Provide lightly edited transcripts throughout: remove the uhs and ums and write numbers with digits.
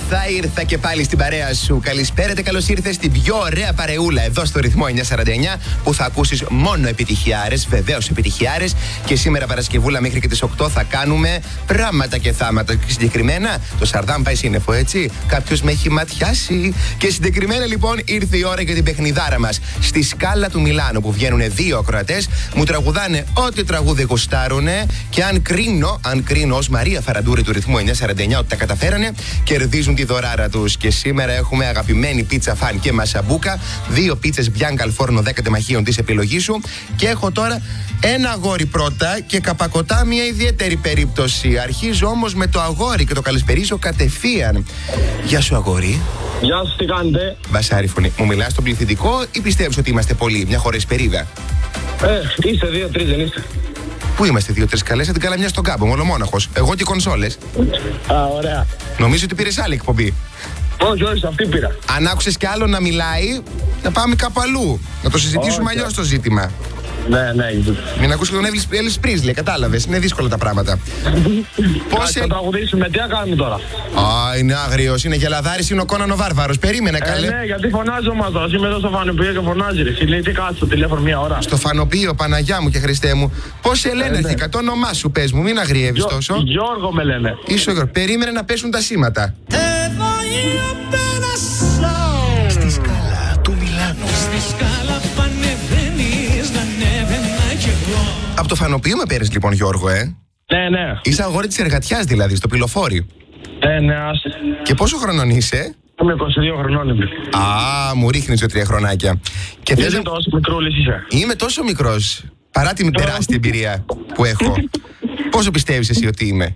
ήρθα και πάλι στην παρέα σου. Καλησπέρα και καλώς ήρθες στην πιο ωραία παρεούλα εδώ στο ρυθμό 949 που θα ακούσεις μόνο επιτυχιάρες, βεβαίως επιτυχιάρες. Και σήμερα Παρασκευούλα μέχρι και τις 8 θα κάνουμε πράγματα και θάματα. Συγκεκριμένα το Σαρδάμ πάει σύννεφο, έτσι. Κάποιος με έχει ματιάσει. Και συγκεκριμένα λοιπόν ήρθε η ώρα για την παιχνιδάρα μας. Στη σκάλα του Μιλάνου που βγαίνουν δύο ακροατές, μου τραγουδάνε ό,τι τραγούδι γουστάρουνε. Και αν κρίνω ως Μαρία Φαραντούρη του ρυθμού 949 ότι τα καταφέρανε, κερδίζουν τη δωράρα τους. Και σήμερα έχουμε αγαπημένη πίτσα φαν και μασαμπούκα, 2 πίτσες Bianca al Forno 10 τεμαχίων της επιλογής σου. Και έχω τώρα ένα αγόρι πρώτα και καπακωτά μια ιδιαίτερη περίπτωση. Αρχίζω όμως με το αγόρι και το καλησπερίζω κατευθείαν. Γεια σου, αγόρι. Γεια σου, τι κάνετε? Βασάρι φωνή. Μου μιλάς στο πληθυντικό ή πιστεύεις ότι είμαστε πολλοί, μια χωρεσπερίδα? Είστε 2-3, δεν είστε? Πού είμαστε 2-3 καλές, την καλά μια στον κάμπο, ολομόναχος. Εγώ και οι κονσόλες. Α, ωραία. Νομίζω ότι πήρες άλλη εκπομπή. Όχι, αυτή πήρα. Αν άκουσες κι άλλο να μιλάει, να πάμε κάπου αλλού. Να το συζητήσουμε αλλιώς το ζήτημα. Ναι. Μην ακούσεις και τον Elvis Presley, κατάλαβες. Είναι δύσκολα τα πράγματα. Πώς θα τραγουδήσουμε, τι θα κάνουμε τώρα? Α, είναι άγριος, είναι γελαδάρης, είναι ο Κόναν ο Βάρβαρος. Περίμενε, καλέ. Ναι, γιατί φωνάζει ο Μαδός. Είμαι εδώ στο φανοπείο και φωνάζει. Λέει, τι κάτσε στο τηλέφωνο μια ώρα. Στο φανοπείο, Παναγιά μου και Χριστέ μου. Πώς σε λένε αρχικά, το όνομά σου πες μου, μην αγριεύεις τόσο. Γιώργο με λένε. Είσαι ο Γιώργο. Περίμενε να πέσουν τα σήματα. Στη σκάλα του Μιλάνου. Στη σκάλα πανεβαίνεις να ανέβαινα κι εγώ. Από το φανοπείο με παίρνεις λοιπόν, Γιώργο, Ναι. Είσαι αγόρι της εργατιάς δηλαδή, στο πυλοφόρι. Ναι, άσε. Και πόσο χρονών είσαι? Είμαι 22 χρονών. Α, μου ρίχνεις 2-3 χρονάκια. Και θες Είσαι τόσο μικρούλης είσαι? Είμαι τόσο μικρός, παρά την τεράστια εμπειρία που έχω. Πόσο πιστεύεις εσύ ότι είμαι?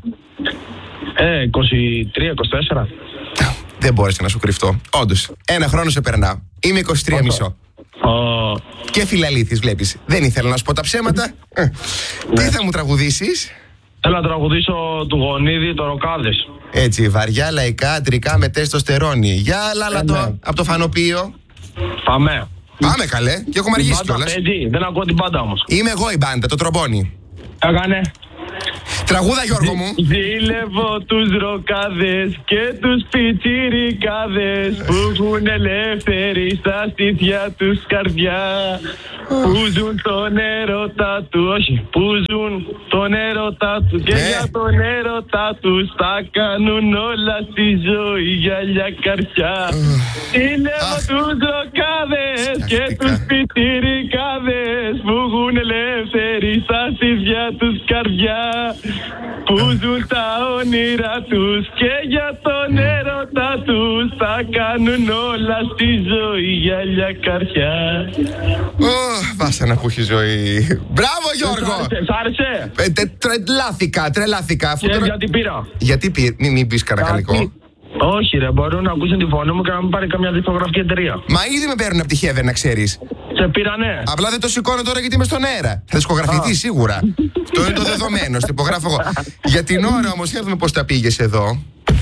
23-24. Δεν μπόρεσα να σου κρυφτώ. Όντως, ένα χρόνο σε περνάω. Είμαι 23,5. Και φιλαλήθης, βλέπεις. Δεν ήθελα να σου πω τα ψέματα. Τι θα μου τραγουδήσεις? Θέλω να τραγουδήσω του Γονίδη, το Ροκάδες. Έτσι, βαριά, λαϊκά, αντρικά με τεστοστερόνι. Για λάλατο, από το φανοπείο. Πάμε. Πάμε καλέ, και έχω μαργήσει κιόλας. Δεν ακούω την μπάντα όμως. Είμαι εγώ η μπάντα, το τρομπόνι. Έκανε. Τραγούδα, Γιώργο μου. Ζήλευω τους ροκάδες και τους πιτσιρικάδες που έχουν ελεύθερη στα στήθια τους καρδιά, που ζουν τον έρωτα του, όχι, που ζουν τον έρωτα του και για τον έρωτα τους τα κάνουν όλα στη ζωή γυαλιά καρδιά. Ζήλευω τους ροκάδες και τους πιτσιρικάδες που έχουν ελεύθερη στα στήθια τους καρδιά, που ζουν τα όνειρα τους και για τον έρωτα τους τα κάνουν όλα στη ζωή γυαλιά καρδιά. Βάσανα που έχει ζωή. Μπράβο, Γιώργο! Σ' άρεσε? Τρελάθηκα. Γιατί πήρα? Γιατί πήρε, μην πεις κανένα καλικό. Όχι ρε, μπορούν να ακούσουν τη φωνή μου και να μην πάρει καμιά δισκογραφική εταιρεία. Μα ήδη με παίρνουν από τη Heaven, να ξέρεις. Σε πήρανε. Απλά δεν το σηκώνω τώρα γιατί είμαι στον αέρα. Θα δισκογραφηθεί σίγουρα. Αυτό είναι το δεδομένο, το υπογράφω εγώ. Για την ώρα όμως, για να δούμε πώς τα πήγες εδώ.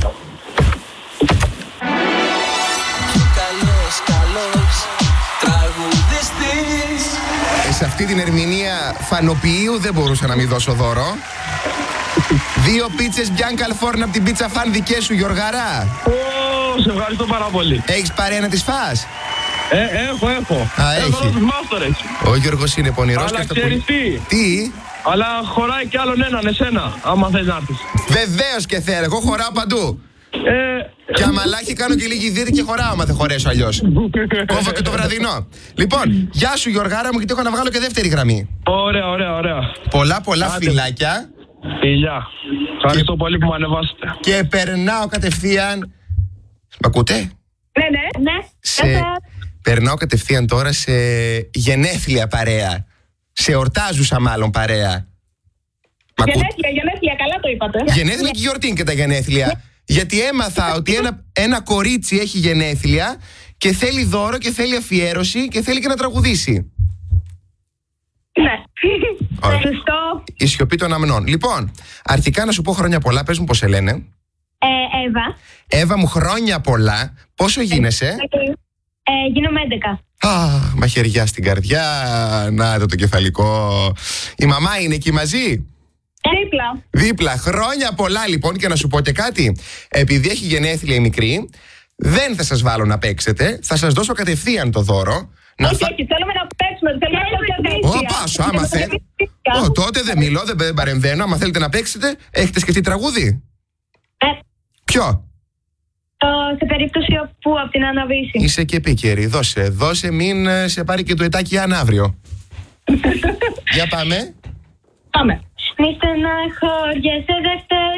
Σε αυτή την ερμηνεία φανοποιείου δεν μπορούσα να μην δώσω δώρο. 2 πίτσες Bianca al Forno από την πίτσα φαν δικές σου, Γιωργαρά. Σε ευχαριστώ πάρα πολύ. Έχεις παρέα να τις φας? Έχω. Έχει. Τους μάστορες. Ο Γιώργος είναι πονηρός. Αλλά ξέρεις τι? Αλλά χωράει κι άλλον έναν, εσένα, άμα θες να έρθεις. Βεβαίως και θέλω, εγώ χωράω παντού. Και αμαλάχη κάνω και λίγη δίρη και χωράω, άμα δεν χωρέσω αλλιώς. Κόβω και το βραδινό. Λοιπόν, γεια σου Γιωργάρα μου, γιατί έχω να βγάλω και δεύτερη γραμμή. Ωραία. Πολλά φιλάκια. Φιλιά. Ευχαριστώ πολύ που με ανεβάσετε. Και περνάω κατευθείαν. Μ' ακούτε? Ναι. Περνάω κατευθείαν τώρα σε γενέθλια παρέα. Σε ορτάζουσα μάλλον παρέα. Γενέθλια, καλά το είπατε. Γενέθλια και γιορτή και τα γενέθλια. Γιατί έμαθα ότι ένα κορίτσι έχει γενέθλια και θέλει δώρο και θέλει αφιέρωση και θέλει και να τραγουδήσει. Ναι. Σωστό. Η σιωπή των αμνών. Λοιπόν, αρχικά να σου πω χρόνια πολλά. Πες μου πώς σε λένε. Εύα. Εύα μου, χρόνια πολλά. Πόσο γίνεσαι? Γίνομαι 11. Μαχαιριά στην καρδιά. Να το κεφαλικό. Η μαμά είναι εκεί μαζί? Δίπλα. Δίπλα. Χρόνια πολλά λοιπόν, και να σου πω και κάτι. Επειδή έχει γενέθλια η μικρή, δεν θα σας βάλω να παίξετε. Θα σας δώσω κατευθείαν το δώρο. Όχι, θέλουμε να παίξουμε. Θέλουμε να πάσω, άμα θέλετε. Τότε δεν μιλώ, δεν παρεμβαίνω. Άμα θέλετε να παίξετε, έχετε σκεφτεί τραγούδι? Ποιο? Σε περίπτωση που από την Άννα Βύση. Είσαι και επίκαιρη. Δώσε, μην σε πάρει και το ετάκι αν αύριο. Για πάμε. Πάμε. Μη στεναχωριέσαι, δεν